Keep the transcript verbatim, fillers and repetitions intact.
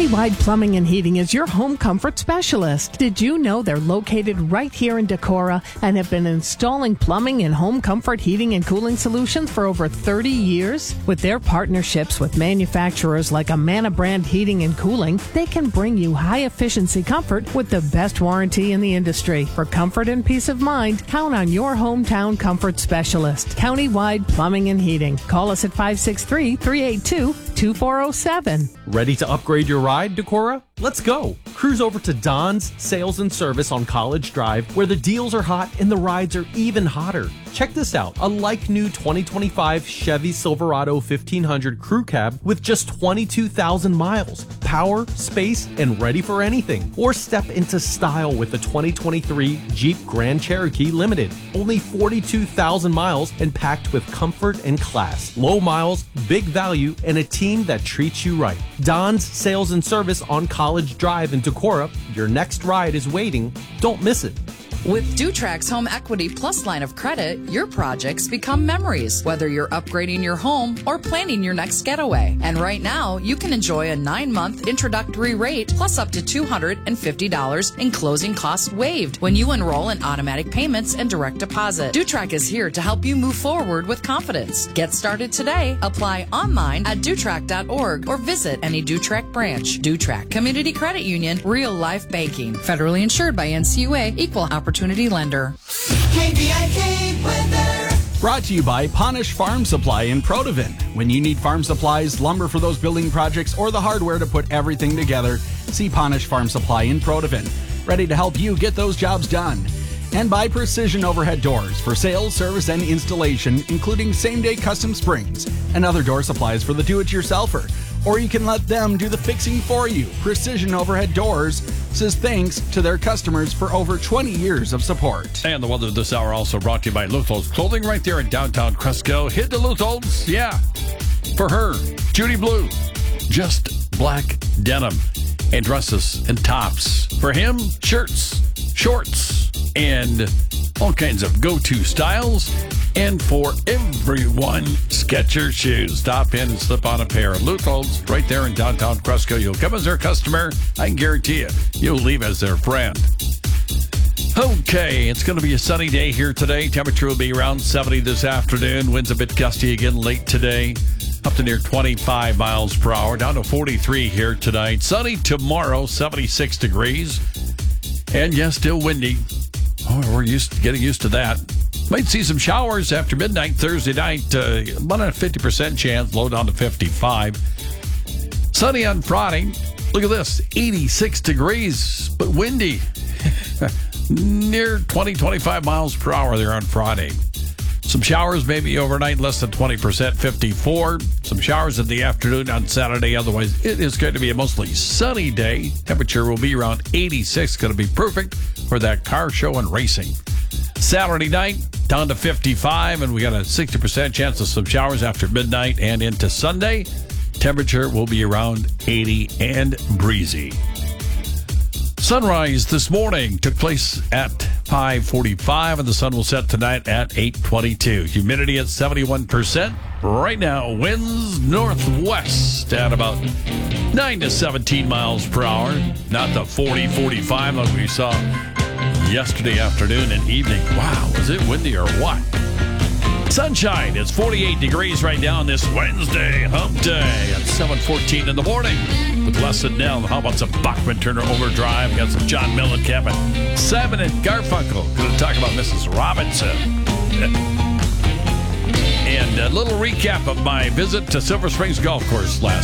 Countywide Plumbing and Heating is your home comfort specialist. Did you know they're located right here in Decorah and have been installing plumbing and home comfort heating and cooling solutions for over thirty years? With their partnerships with manufacturers like Amana Brand Heating and Cooling, they can bring you high-efficiency comfort with the best warranty in the industry. For comfort and peace of mind, count on your hometown comfort specialist. Countywide Plumbing and Heating. Call us at five six three, three eight two, two four zero seven. Ready to upgrade your ride, Decorah? Let's go. Cruise over to Don's Sales and Service on College Drive, where the deals are hot and the rides are even hotter. Check this out. A like-new twenty twenty-five Chevy Silverado fifteen hundred Crew Cab with just twenty-two thousand miles. Power, space, and ready for anything. Or step into style with the twenty twenty-three Jeep Grand Cherokee Limited. Only forty-two thousand miles and packed with comfort and class. Low miles, big value, and a team that treats you right. Don's Sales and Service on College Drive in Decorah. Your next ride is waiting. Don't miss it. With Dutrax Home Equity Plus line of credit, your projects become memories, whether you're upgrading your home or planning your next getaway. And right now, you can enjoy a nine-month introductory rate plus up to two hundred fifty dollars in closing costs waived when you enroll in automatic payments and direct deposit. Dutrax is here to help you move forward with confidence. Get started today. Apply online at dutrax dot org or visit any Dutrax branch. Dutrax Community Credit Union, real life banking. Federally insured by N C U A, equal opportunity lender. K B I K weather. Brought to you by Ponish Farm Supply in Protivin. When you need farm supplies, lumber for those building projects, or the hardware to put everything together, see Ponish Farm Supply in Protivin. Ready to help you get those jobs done. And by Precision Overhead Doors for sales, service, and installation, including same-day custom springs and other door supplies for the do-it-yourselfer. Or you can let them do the fixing for you. Precision Overhead Doors says thanks to their customers for over twenty years of support. And the weather this hour also brought to you by Luthol's Clothing right there in downtown Cresco. Hit the Luthol's, yeah. For her, Judy Blue, just black denim and dresses and tops. For him, shirts, shorts, and all kinds of go-to styles. And for everyone, Skechers shoes. Stop in and slip on a pair of Luthol's right there in downtown Cresco. You'll come as their customer. I can guarantee you, you'll leave as their friend. Okay, it's going to be a sunny day here today. Temperature will be around seventy this afternoon. Winds a bit gusty again late today. Up to near twenty-five miles per hour. Down to forty-three here tonight. Sunny tomorrow, seventy-six degrees. And yes, still windy. Oh, we're used to getting used to that. Might see some showers after midnight Thursday night. Uh, about a fifty percent chance, low down to fifty-five. Sunny on Friday. Look at this, eighty-six degrees, but windy. Near twenty, twenty-five miles per hour there on Friday. Some showers maybe overnight, less than twenty percent, fifty-four. Some showers in the afternoon on Saturday. Otherwise, it is going to be a mostly sunny day. Temperature will be around eighty-six. Going to be perfect for that car show and racing. Saturday night, down to fifty-five, and we got a sixty percent chance of some showers after midnight and into Sunday. Temperature will be around eighty and breezy. Sunrise this morning took place at five forty-five, and the sun will set tonight at eight twenty-two. Humidity at seventy-one percent. Right now, winds northwest at about nine to seventeen miles per hour. Not the forty, forty-five like we saw yesterday afternoon and evening. Wow, was it windy or what? Sunshine, it's forty-eight degrees right now on this Wednesday, hump day at seven fourteen in the morning. With Les and Nell, how about some Bachman Turner Overdrive? We got some John Mellencamp and Simon and Garfunkel. Going to talk about Missus Robinson. And a little recap of my visit to Silver Springs Golf Course last